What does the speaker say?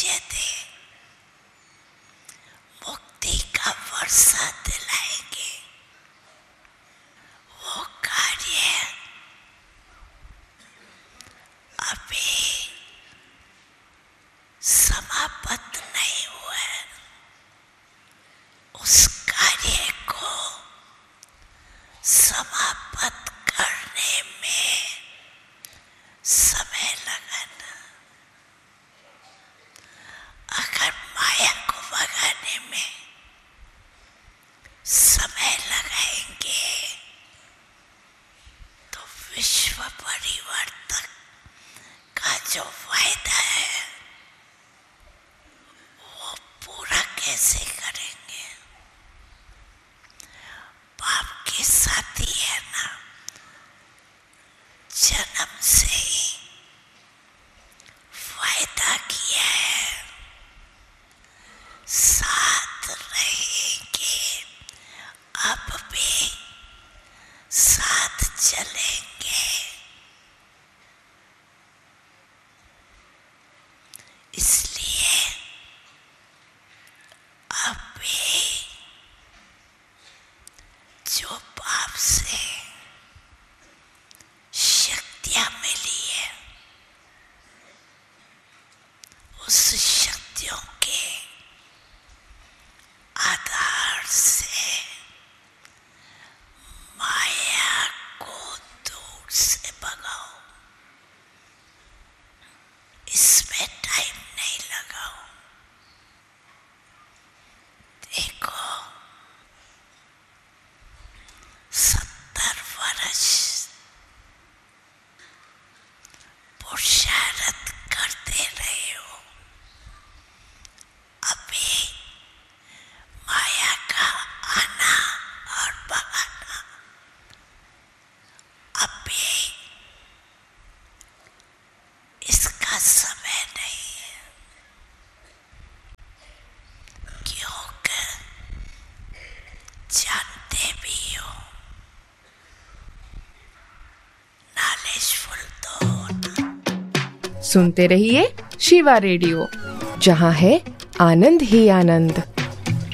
दे, मुक्ति का वर्षा दिलाएंगे। वो कार्य अभी समाप्त नहीं हुआ है, उस कार्य को समाप्त करने में समय लगाना। अगर माया को भगाने में समय लगाएंगे तो विश्व परिवर्तन का जो वायदा है वो पूरा कैसे करेंगे? बाप के साथी है ना, जन्म से ही वायदा किया है, साथ रहेंगे, अब भी साथ चलेंगे। इसलिए अब भी जो बाप से शक्तियां मिली है, उस शक्तियों के आधार से माया को दूर से भगाओ। इसमें टाइम नहीं लगाओ। देखो 70 वर्ष पुरुषार्थ करते रहे हो, अभी माया का आना और भगाना अभी इसका समय नहीं है, क्योंकि जानते भी हो नॉलेजफुल तो होना। सुनते रहिए शिवा रेडियो, जहां है आनंद ही आनंद।